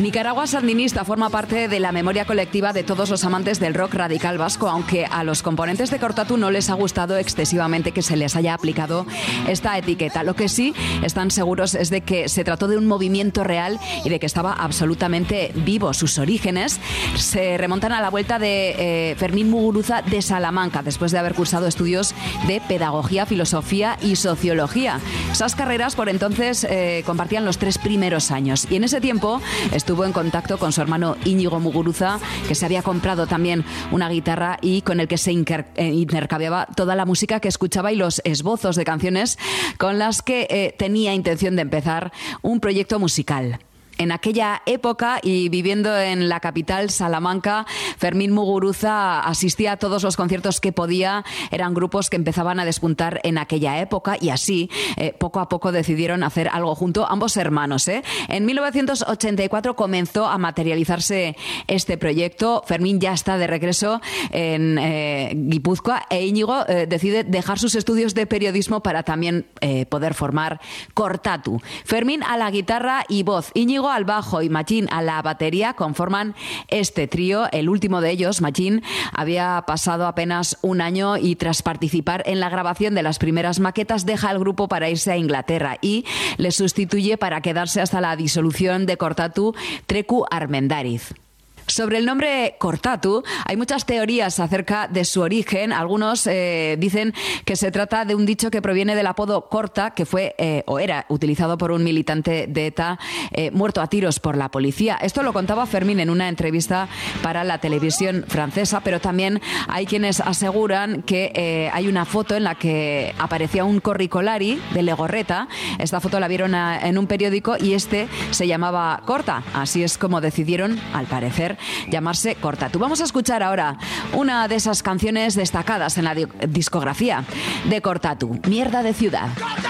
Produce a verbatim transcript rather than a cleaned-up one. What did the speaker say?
Nicaragua sandinista forma parte de la memoria colectiva de todos los amantes del rock radical vasco, aunque a los componentes de Kortatu no les ha gustado excesivamente que se les haya aplicado esta etiqueta. Lo que sí están seguros es de que se trató de un movimiento real y de que estaba absolutamente vivo. Sus orígenes se remontan a la vuelta de eh, Fermín Muguruza de Salamanca, después de haber cursado estudios de pedagogía, filosofía y sociología. Esas carreras por entonces eh, compartían los tres primeros años y en ese tiempo estuvo en contacto con su hermano Íñigo Muguruza, que se había comprado también una guitarra y con el que se inter- eh, intercambiaba toda la música que escuchaba y los esbozos de canciones con las que eh, tenía intención de empezar un proyecto musical. En aquella época y viviendo en la capital, Salamanca, Fermín Muguruza asistía a todos los conciertos que podía. Eran grupos que empezaban a despuntar en aquella época y así, eh, poco a poco decidieron hacer algo junto, ambos hermanos. ¿eh? En mil novecientos ochenta y cuatro comenzó a materializarse este proyecto. Fermín ya está de regreso en eh, Guipúzcoa e Íñigo eh, decide dejar sus estudios de periodismo para también eh, poder formar Kortatu. Fermín a la guitarra y voz, Íñigo al bajo y Machín a la batería conforman este trío. El último de ellos, Machín, había pasado apenas un año y tras participar en la grabación de las primeras maquetas deja el grupo para irse a Inglaterra y le sustituye para quedarse hasta la disolución de Kortatu Treku Armendariz. Sobre el nombre Kortatu hay muchas teorías acerca de su origen. Algunos eh, dicen que se trata de un dicho que proviene del apodo Korta, que fue eh, o era utilizado por un militante de ETA eh, muerto a tiros por la policía. Esto lo contaba Fermín en una entrevista para la televisión francesa, pero también hay quienes aseguran que eh, hay una foto en la que aparecía un corricolari de Legorreta. Esta foto la vieron a, en un periódico y este se llamaba Korta. Así es como decidieron, al parecer, llamarse Kortatu. Vamos a escuchar ahora una de esas canciones destacadas en la discografía de Kortatu, Mierda de ciudad.